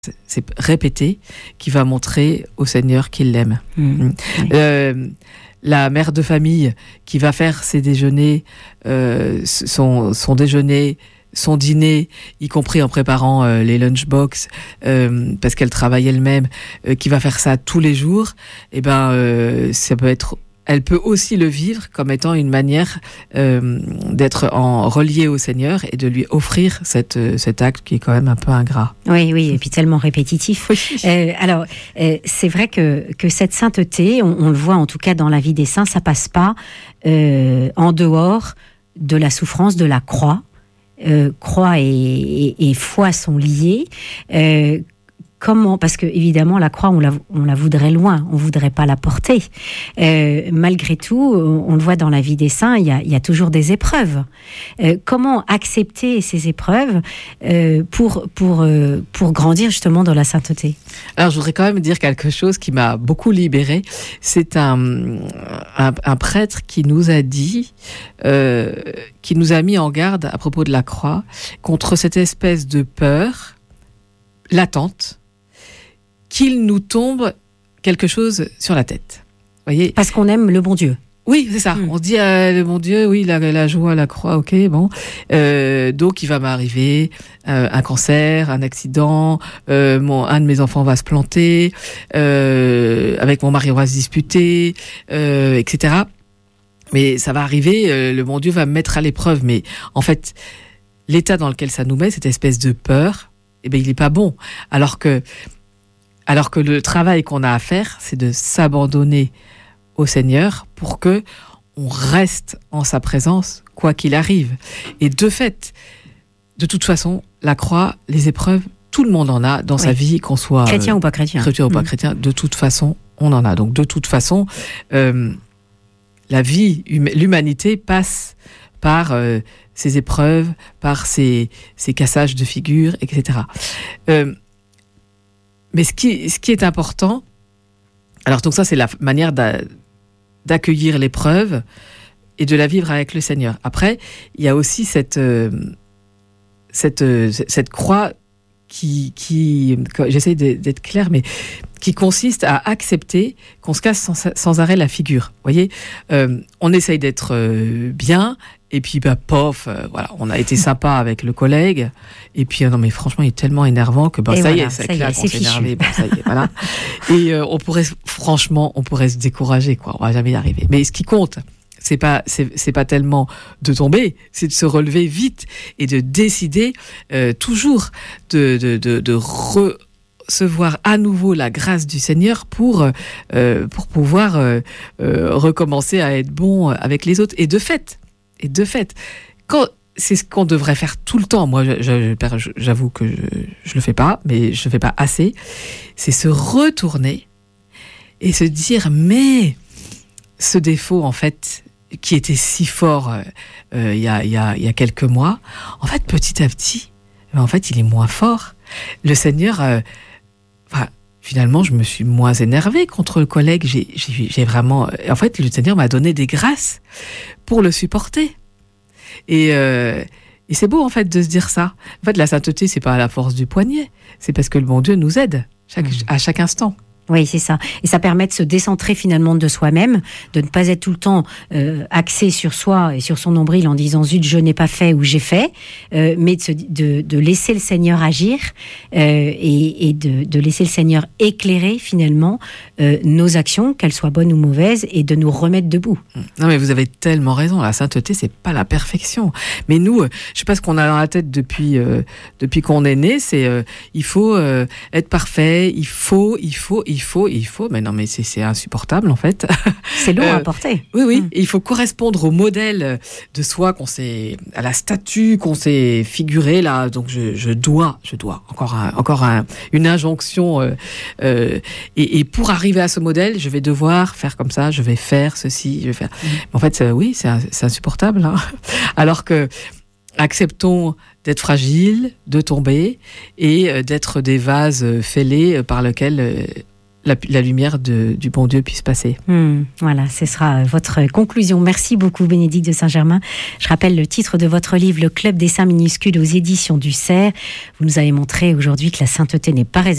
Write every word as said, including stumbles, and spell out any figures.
c'est répété, qui va montrer au Seigneur qu'il l'aime. Mmh. Mmh. Euh, la mère de famille qui va faire ses déjeuners, euh, son, son déjeuner, son dîner, y compris en préparant euh, les lunchbox, euh, parce qu'elle travaille elle-même, euh, qui va faire ça tous les jours, et ben euh, ça peut être, elle peut aussi le vivre comme étant une manière euh, d'être en reliée au Seigneur et de lui offrir cette, cet acte qui est quand même un peu ingrat. Oui, oui, et puis tellement répétitif. Oui. Euh, alors, euh, c'est vrai que, que cette sainteté, on, on le voit en tout cas dans la vie des saints, ça passe pas euh, en dehors de la souffrance de la croix. Euh, croix et, et, et foi sont liées. Euh, Comment ? Parce que évidemment la croix on la on la voudrait loin, on voudrait pas la porter. Euh, malgré tout, on le voit dans la vie des saints, il y a il y a toujours des épreuves. Euh, comment accepter ces épreuves euh, pour pour euh, pour grandir justement dans la sainteté ? Alors je voudrais quand même dire quelque chose qui m'a beaucoup libérée. C'est un un, un prêtre qui nous a dit, euh, qui nous a mis en garde à propos de la croix contre cette espèce de peur latente qu'il nous tombe quelque chose sur la tête. Voyez ? Parce qu'on aime le bon Dieu. Oui, c'est ça. Mmh. On se dit, euh, le bon Dieu, oui, la, la joie, la croix, ok, bon. Euh, donc, il va m'arriver euh, un cancer, un accident, euh, mon, un de mes enfants va se planter, euh, avec mon mari, on va se disputer, euh, et cetera. Mais ça va arriver, euh, le bon Dieu va me mettre à l'épreuve. Mais en fait, l'état dans lequel ça nous met, cette espèce de peur, eh ben, il est pas bon. Alors que Alors que le travail qu'on a à faire, c'est de s'abandonner au Seigneur pour que on reste en sa présence, quoi qu'il arrive. Et de fait, de toute façon, la croix, les épreuves, tout le monde en a dans oui. sa vie, qu'on soit chrétien euh, ou pas chrétien. Chrétien ou pas mmh. chrétien, de toute façon, on en a. Donc de toute façon, euh, la vie, hum- l'humanité passe par euh, ces épreuves, par ces, ces cassages de figures, et cetera. Euh, Mais ce qui, ce qui est important, alors donc ça c'est la manière d'a, d'accueillir l'épreuve et de la vivre avec le Seigneur. Après, il y a aussi cette, euh, cette, euh, cette croix qui, qui j'essaie d'être claire, mais qui consiste à accepter qu'on se casse sans, sans arrêt la figure. Vous voyez, euh, on essaye d'être euh, bien, et puis bah pof, euh, voilà, on a été sympa avec le collègue, et puis euh, non mais franchement il est tellement énervant que bah, ça voilà, y est, ça claque, on s'est énervé, bon, ça y est, voilà. Et euh, on pourrait, franchement, on pourrait se décourager, quoi, on va jamais y arriver. Mais ce qui compte, c'est pas, c'est, c'est pas tellement de tomber, c'est de se relever vite et de décider euh, toujours de, de, de, de re recevoir à nouveau la grâce du Seigneur pour euh, pour pouvoir euh, euh, recommencer à être bon avec les autres. Et de fait, et de fait, quand c'est ce qu'on devrait faire tout le temps. Moi, je, je, j'avoue que je, je le fais pas, mais je le fais pas assez. C'est se retourner et se dire mais ce défaut en fait qui était si fort euh, il y a il y a il y a quelques mois, en fait petit à petit, en fait il est moins fort. Le Seigneur euh, Enfin, finalement, je me suis moins énervée contre le collègue. J'ai, j'ai, j'ai vraiment... En fait, le Seigneur m'a donné des grâces pour le supporter. Et, euh, et c'est beau, en fait, de se dire ça. En fait, la sainteté, c'est pas à la force du poignet. C'est parce que le bon Dieu nous aide chaque, à chaque instant. Oui, c'est ça. Et ça permet de se décentrer finalement de soi-même, de ne pas être tout le temps euh, axé sur soi et sur son nombril en disant « zut, je n'ai pas fait » ou « j'ai fait euh, », mais de, se, de, de laisser le Seigneur agir euh, et, et de, de laisser le Seigneur éclairer finalement euh, nos actions, qu'elles soient bonnes ou mauvaises, et de nous remettre debout. Non mais vous avez tellement raison, la sainteté, c'est pas la perfection. Mais nous, euh, je sais pas ce qu'on a dans la tête depuis, euh, depuis qu'on est né, c'est euh, il faut euh, être parfait, il faut, il faut, il faut, il faut, mais non, mais c'est, c'est insupportable en fait. C'est lourd euh, à porter. Oui, oui. Mmh. Mm. Et il faut correspondre au modèle de soi qu'on s'est, à la statue qu'on s'est figurée là. Donc je, je dois, je dois encore, un, encore un, une injonction. Euh, euh, et, et pour arriver à ce modèle, je vais devoir faire comme ça, je vais faire ceci, je vais faire. Mmh. Mais en fait, c'est, oui, c'est, c'est insupportable. Hein. Alors que acceptons d'être fragile, de tomber et d'être des vases fêlés par lesquels la, la lumière de, du bon Dieu puisse passer. Mmh, voilà, ce sera votre conclusion. Merci beaucoup, Bénédicte de Saint-Germain. Je rappelle le titre de votre livre, Le Club des Saints minuscules, aux éditions du Cerf. Vous nous avez montré aujourd'hui que la sainteté n'est pas réservée